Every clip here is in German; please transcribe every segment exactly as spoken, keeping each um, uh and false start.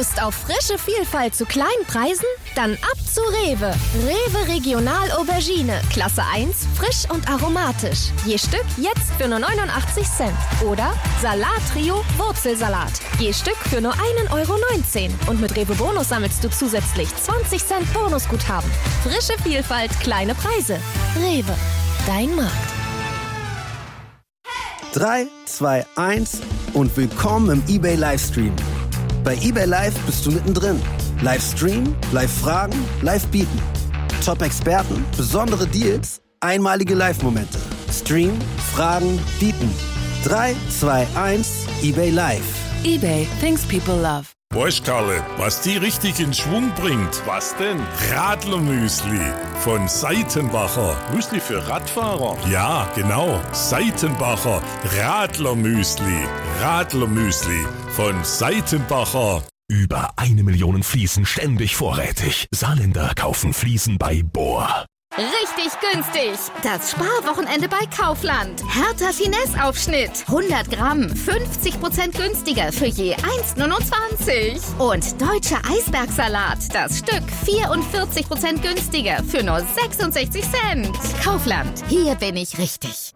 Lust auf frische Vielfalt zu kleinen Preisen? Dann ab zu Rewe. Rewe Regional Aubergine. Klasse eins, frisch und aromatisch. Je Stück jetzt für nur neunundachtzig Cent. Oder Salat-Trio Wurzelsalat. Je Stück für nur ein Euro neunzehn. Und mit Rewe Bonus sammelst du zusätzlich zwanzig Cent Bonusguthaben. Frische Vielfalt, kleine Preise. Rewe, dein Markt. drei, zwei, eins und willkommen im eBay Livestream. Bei eBay Live bist du mittendrin. Live streamen, live fragen, live bieten. Top-Experten, besondere Deals, einmalige Live-Momente. Stream, fragen, bieten. drei, zwei, eins, eBay Live. eBay, things people love. Weißt Karle, was die richtig in Schwung bringt? Was denn? Radlermüsli von Seitenbacher. Müsli für Radfahrer? Ja, genau. Seitenbacher Radlermüsli. Radlermüsli von Seitenbacher. Über eine Million Fliesen ständig vorrätig. Saarländer kaufen Fliesen bei Bohr. Richtig günstig. Das Sparwochenende bei Kaufland. Hertha Finesse-Aufschnitt. hundert Gramm, fünfzig Prozent günstiger für je eins Komma neunundzwanzig. Und deutscher Eisbergsalat. Das Stück vierundvierzig Prozent günstiger für nur sechsundsechzig Cent. Kaufland. Hier bin ich richtig.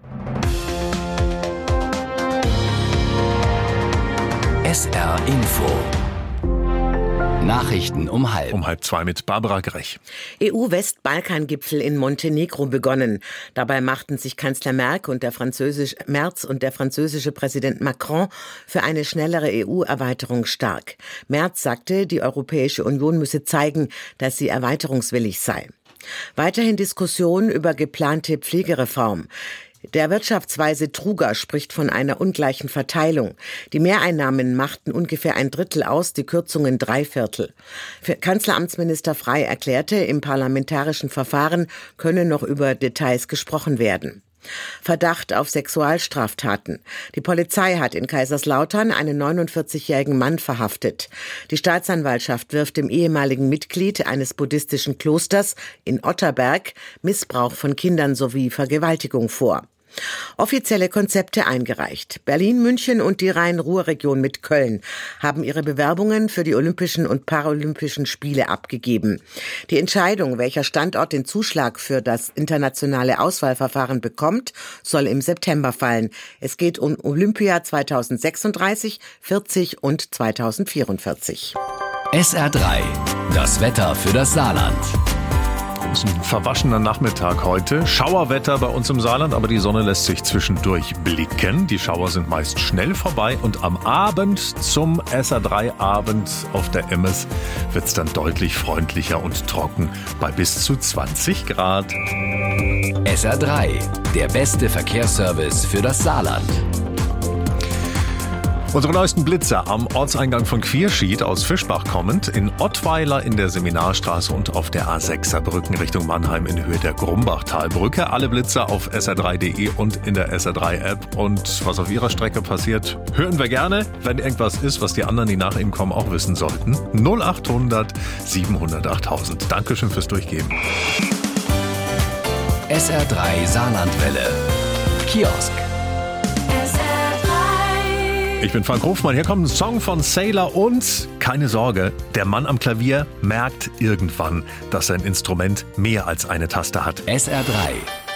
S R Info. Nachrichten um halb. Um halb zwei mit Barbara Grech. E U-Westbalkan-Gipfel in Montenegro begonnen. Dabei machten sich Kanzler Merkel und der französische Merz und der französische Präsident Macron für eine schnellere E U-Erweiterung stark. Merz sagte, die Europäische Union müsse zeigen, dass sie erweiterungswillig sei. Weiterhin Diskussionen über geplante Pflegereform. Der Wirtschaftsweise Truger spricht von einer ungleichen Verteilung. Die Mehreinnahmen machten ungefähr ein Drittel aus, die Kürzungen drei Viertel. Für Kanzleramtsminister Frey erklärte, im parlamentarischen Verfahren könne noch über Details gesprochen werden. Verdacht auf Sexualstraftaten. Die Polizei hat in Kaiserslautern einen neunundvierzigjährigen Mann verhaftet. Die Staatsanwaltschaft wirft dem ehemaligen Mitglied eines buddhistischen Klosters in Otterberg Missbrauch von Kindern sowie Vergewaltigung vor. Offizielle Konzepte eingereicht. Berlin, München und die Rhein-Ruhr-Region mit Köln haben ihre Bewerbungen für die Olympischen und Paralympischen Spiele abgegeben. Die Entscheidung, welcher Standort den Zuschlag für das internationale Auswahlverfahren bekommt, soll im September fallen. Es geht um Olympia zweitausendsechsunddreißig, vierzig und zweitausendvierundvierzig. S R drei. Das Wetter für das Saarland. Es ist ein verwaschener Nachmittag heute. Schauerwetter bei uns im Saarland, aber die Sonne lässt sich zwischendurch blicken. Die Schauer sind meist schnell vorbei und am Abend zum S R drei Abend auf der Emmes wird es dann deutlich freundlicher und trocken bei bis zu zwanzig Grad. S R drei, der beste Verkehrsservice für das Saarland. Unsere neuesten Blitzer am Ortseingang von Quierschied aus Fischbach kommend, in Ottweiler in der Seminarstraße und auf der A sechser Brücken Richtung Mannheim in Höhe der Grumbachtalbrücke. Alle Blitzer auf S R drei Punkt de und in der S R drei App. Und was auf ihrer Strecke passiert, hören wir gerne, wenn irgendwas ist, was die anderen, die nach ihnen kommen, auch wissen sollten. null acht hundert siebenhundert achttausend. Dankeschön fürs Durchgeben. S R drei Saarlandwelle. Kiosk. Ich bin Frank Hofmann, hier kommt ein Song von Sailor und keine Sorge, der Mann am Klavier merkt irgendwann, dass sein Instrument mehr als eine Taste hat. S R drei